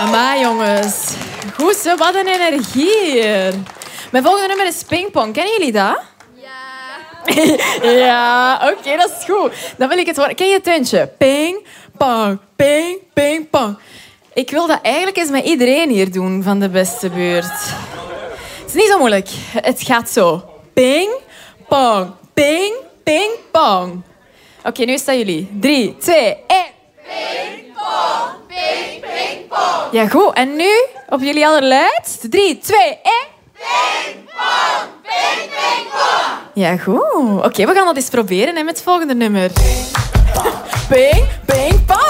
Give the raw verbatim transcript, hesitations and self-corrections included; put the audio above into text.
Amai, jongens. Goed zo, wat een energie hier. Mijn volgende nummer is pingpong. Kennen jullie dat? Ja. Ja, oké, okay, dat is goed. Dan wil ik het horen. Ken je het tuintje? Ping, pong, ping, ping, pong. Ik wil dat eigenlijk eens met iedereen hier doen van de beste buurt. Het is niet zo moeilijk. Het gaat zo. Ping, pong, ping, ping, pong. Oké, okay, nu staan jullie. Drie, twee, één. Ping, pong, ping, ping, pong. Ja, goed. En nu op jullie allerluidst. Drie, twee, één. Ping, pong, ping, ping, pong. Ja, goed. Oké, okay, we gaan dat eens proberen hè, met het volgende nummer. Ping, ping, pong.